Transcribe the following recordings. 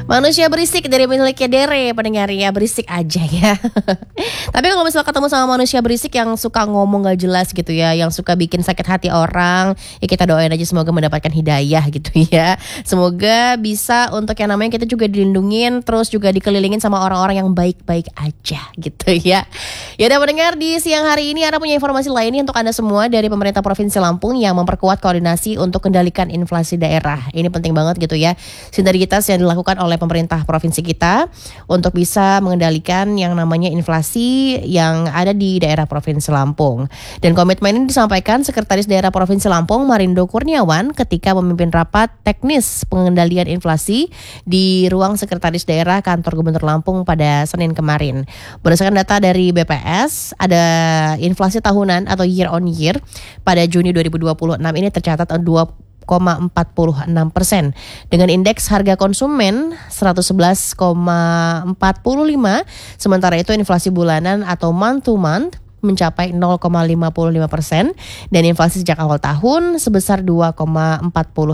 Manusia berisik dari miliknya Dere, pendengar ya, berisik aja ya. Tapi kalau misalnya ketemu sama manusia berisik yang suka ngomong gak jelas gitu ya, yang suka bikin sakit hati orang, ya kita doain aja semoga mendapatkan hidayah gitu ya. Semoga bisa untuk yang namanya kita juga dilindungin, terus juga dikelilingin sama orang-orang yang baik-baik aja gitu ya. Ya udah pendengar, di siang hari ini Anda punya informasi lainnya untuk Anda semua dari pemerintah Provinsi Lampung yang memperkuat koordinasi untuk kendalikan inflasi daerah. Ini penting banget gitu ya. Sinergitas yang dilakukan oleh pemerintah provinsi kita untuk bisa mengendalikan yang namanya inflasi yang ada di daerah Provinsi Lampung. Dan komitmen ini disampaikan Sekretaris Daerah Provinsi Lampung Marindo Kurniawan ketika memimpin rapat teknis pengendalian inflasi di ruang Sekretaris Daerah Kantor Gubernur Lampung pada Senin kemarin. Berdasarkan data dari BPS, ada inflasi tahunan atau year on year pada Juni 2026 ini tercatat 2,46% dengan indeks harga konsumen 111,45. Sementara itu inflasi bulanan atau month to month mencapai 0,55% dan inflasi sejak awal tahun sebesar 2,42%.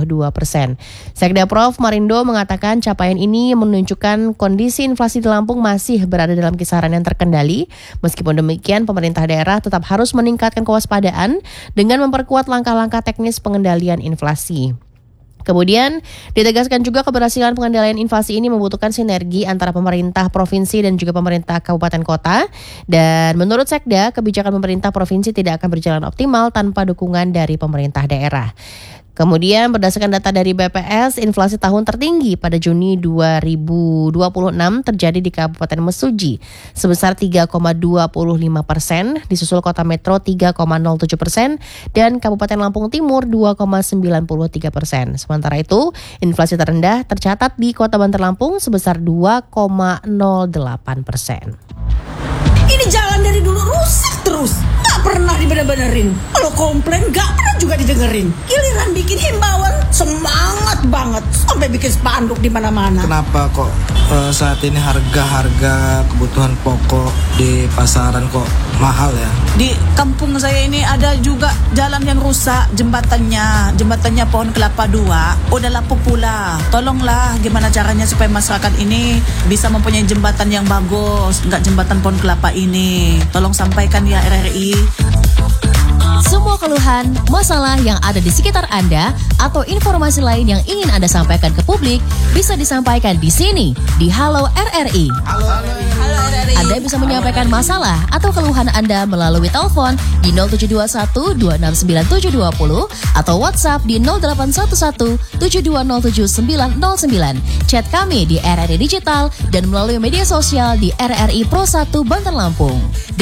Sekda Prof Marindo mengatakan capaian ini menunjukkan kondisi inflasi di Lampung masih berada dalam kisaran yang terkendali. Meskipun demikian, pemerintah daerah tetap harus meningkatkan kewaspadaan dengan memperkuat langkah-langkah teknis pengendalian inflasi. Kemudian ditegaskan juga keberhasilan pengendalian inflasi ini membutuhkan sinergi antara pemerintah provinsi dan juga pemerintah kabupaten kota. Dan menurut Sekda, kebijakan pemerintah provinsi tidak akan berjalan optimal tanpa dukungan dari pemerintah daerah. Kemudian berdasarkan data dari BPS, inflasi tahun tertinggi pada Juni 2026 terjadi di Kabupaten Mesuji sebesar 3,25%, disusul Kota Metro 3,07% dan Kabupaten Lampung Timur 2,93%. Sementara itu, inflasi terendah tercatat di Kota Bantar Lampung sebesar 2,08%. Ini jalan dari dulu rusak terus, gak pernah dibener-benerin. Kalau komplain gak pernah juga didengerin. Giliran bikin himbauan semangat banget, sampai bikin spanduk di mana-mana. Kenapa kok saat ini harga kebutuhan pokok di pasaran kok mahal ya? Di kampung saya ini ada juga jalan yang rusak, jembatannya Pohon Kelapa 2 udah lapuk pula. Tolonglah gimana caranya supaya masyarakat ini bisa mempunyai jembatan yang bagus, nggak jembatan Pohon Kelapa ini. Tolong sampaikan ya RRI. Semua keluhan, masalah yang ada di sekitar Anda atau informasi lain yang ingin Anda sampaikan ke publik bisa disampaikan di sini di Halo RRI. Halo RRI. Anda bisa menyampaikan masalah atau keluhan Anda melalui telepon di 0721 269 atau WhatsApp di 0811 7207 909. Chat kami di RRI Digital dan melalui media sosial di RRI Pro 1 Bantar Lampung.